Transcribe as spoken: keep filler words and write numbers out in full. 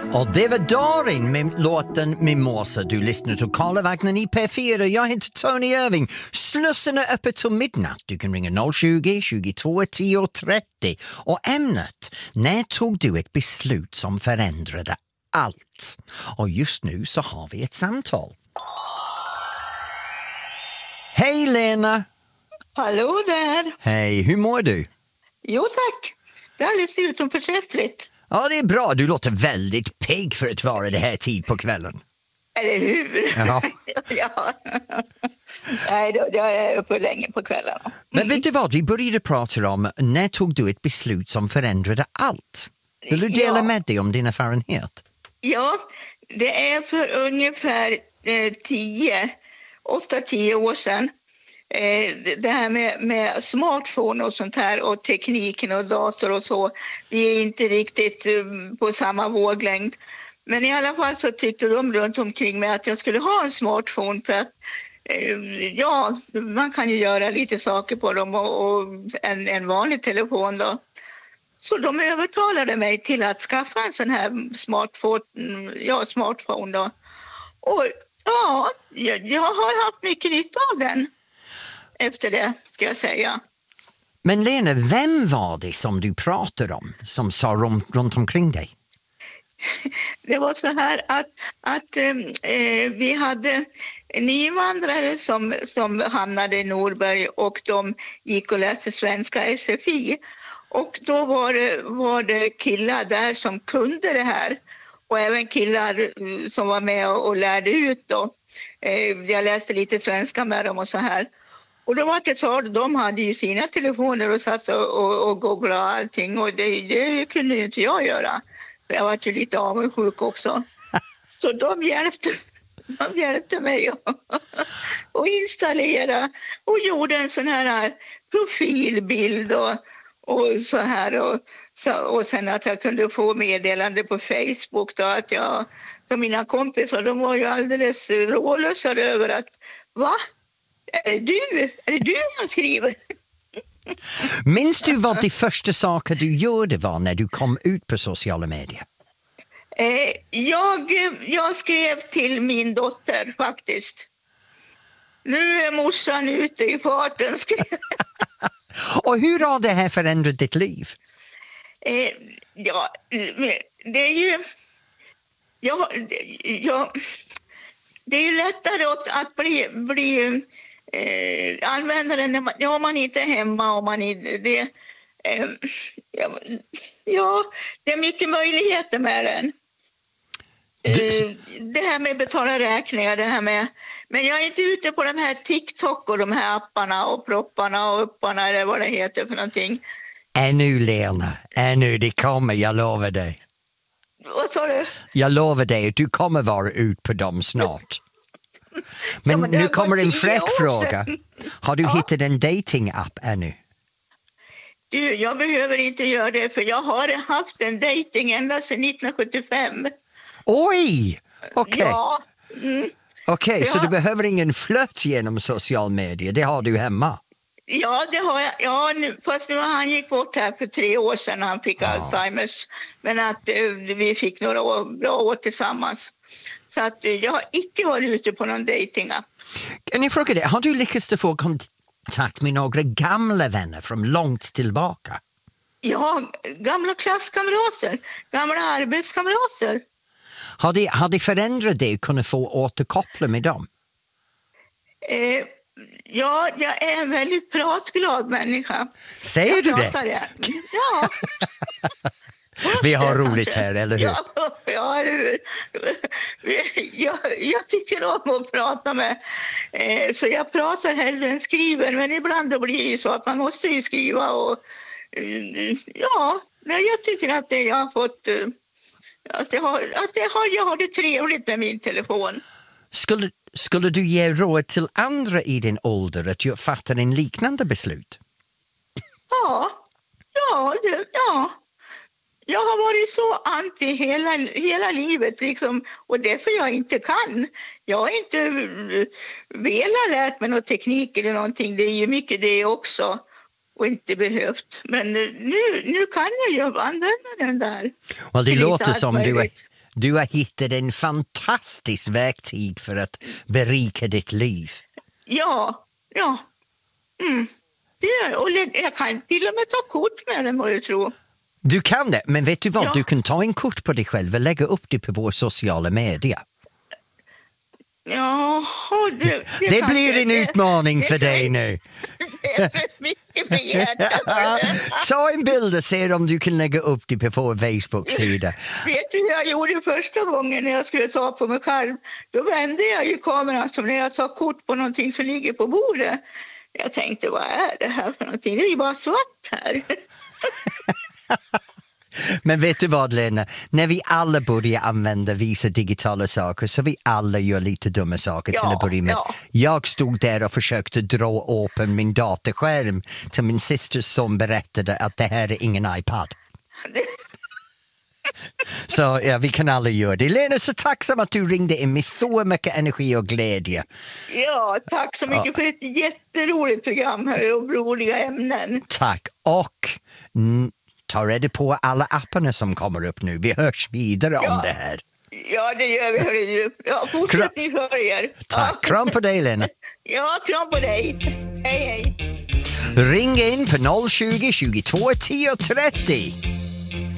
Och det var Darin med låten Mimosa. Du lyssnar till Karlavagnen i P fyra. Jag heter Tony Irving. Slussen är öppet till midnatt. Du kan ringa noll tjugo, tjugotvå, tio trettio. Och ämnet, när tog du ett beslut som förändrade allt? Och just nu så har vi ett samtal. Hej Lena! Hallå där! Hej, hur mår du? Jo tack, det är alldeles utomförträffligt. Ja, det är bra. Du låter väldigt pigg för att vara det här tid på kvällen. Eller hur? Ja. Ja. Nej, då, jag är uppe länge på kvällen. Men vet du vad, vi började prata om när tog du ett beslut som förändrade allt? Vill du dela Ja. med dig om din erfarenhet? Ja, det är för ungefär eh, tio, åtta, tio år sedan. Eh, det här med, med smartphone och sånt här och tekniken och dator och så. Vi är inte riktigt eh, på samma våglängd. Men i alla fall så tyckte de runt omkring mig att jag skulle ha en smartphone för att eh, ja, man kan ju göra lite saker på dem och, och en, en vanlig telefon då. Så de övertalade mig till att skaffa en sån här smartphone, ja, smartphone då. Och ja, jag, jag har haft mycket nytta av den efter det, ska jag säga. Men Lena, vem var det som du pratade om som sa runt, runt omkring dig? Det var så här att, att eh, vi hade nyinvandrare som, som hamnade i Norberg och de gick och läste svenska S F I. Och då var det, var det killar där som kunde det här och även killar som var med och, och lärde ut då. Eh, jag läste lite svenska med dem och så här. Och då var det så, de hade ju sina telefoner och satt och, och, och googlade allting och det, det kunde ju inte jag göra. Jag var ju lite avundsjuk också. Så de hjälpte, de hjälpte mig att installera och gjorde en sån här profilbild och, och så här. Och, så, och sen att jag kunde få meddelande på Facebook då att jag, för mina kompisar, de var ju alldeles rålösa över att, va? Är det du? Är det du som skriver? Minns du vad de första saker du gjorde var när du kom ut på sociala medier? Eh, jag, jag skrev till min dotter faktiskt. Nu är morsan ute i farten. Och hur har det här förändrat ditt liv? Eh, ja, det är ju... Ja, ja, det är ju lättare att, att bli... bli Eh, användaren när man, ja, man inte är hemma och man är det, eh, ja, ja, det är mycket möjligheter med den. Eh, det här med betala räkningar, det här med, men jag är inte ute på de här TikTok och de här apparna och propparna och upparna eller vad det heter för någonting. Ännu Lena, ännu det kommer, jag lovar dig. Vad sa du? Jag lovar dig att du kommer vara ut på dem snart. Men, ja, men nu kommer en fräck fråga. Har du ja. hittat en dating-app ännu? Du, jag behöver inte göra det för jag har haft en dating ända sedan nittonhundrasjuttiofem. Oj! Okej. Okay. Ja. Mm. Okej, okay, ja. Så du behöver ingen flört genom social media. Det har du hemma. Ja, det har jag. Ja, nu, fast nu han gick bort här för tre år sedan. Han fick ja. Alzheimers. Men att eh, vi fick några år, bra år tillsammans. Så att jag har inte varit ute på någon datingapp. Kan jag fråga dig, har du lyckats få kontakt med några gamla vänner från långt tillbaka? Ja, gamla klasskamrater, gamla arbetskamrater. Har det, har det förändrat dig att kunna få återkoppla med dem? Eh, ja, jag är en väldigt pratglad människa. Säger jag du det? det? Ja. Vi har roligt här, eller hur? Ja, ja hur? Jag, jag tycker om att prata med. Eh, så jag pratar hellre än skriver. Men ibland då blir det ju så att man måste ju skriva. Och, eh, ja, jag tycker att det jag har fått... Eh, att jag har, att jag har, jag har det trevligt med min telefon. Skulle, skulle du ge råd till andra i din ålder att fatta en liknande beslut? Ja, ja, det, ja. Jag har varit så anti hela, hela livet liksom, och därför jag inte kan. Jag har inte velat lärt mig någon teknik eller någonting. Det är ju mycket det också och inte behövt. Men nu, nu kan jag ju använda den där. Well, det, låter som du är, Du har hittat en fantastisk verktyg för att berika ditt liv. Ja, ja. Mm. Det, och jag kan till och med ta kort med den, må du tro. Du kan det, men vet du vad? Ja. Du kan ta en kort på dig själv och lägga upp det på våra sociala medier. Ja, det, det, det kanske, blir en det, utmaning det, för det, dig nu. Det är för mycket begärt. Ta en bild och se om du kan lägga upp det på vår Facebook-sida. Vet du hur jag gjorde första gången när jag skulle ta på mig själv? Då vände jag ju kameran som när jag tar kort på någonting som ligger på bordet. Jag tänkte, vad är det här för någonting? Det är ju bara svart här. Men vet du vad, Lena? När vi alla börjar använda vissa digitala saker så vi alla gör lite dumma saker Ja, till att börja med. ja. Jag stod där och försökte dra öppen min datorskärm till min systers son berättade att det här är ingen iPad. Så ja, vi kan alla göra det. Lena, så tacksam att du ringde in med så mycket energi och glädje. Ja, tack så mycket Ja. för ett jätteroligt program här och roliga ämnen. Tack. Och mm, ta reda på alla apparna som kommer upp nu. Vi hörs vidare Ja. om det här. Ja, det gör vi. Hörru. Ja, fortsättning för er. Tack. Ja. Kram på dig, Lena. Ja, kram på dig. Hej, hej. Ring in på noll tjugo, tjugotvå, tio trettio.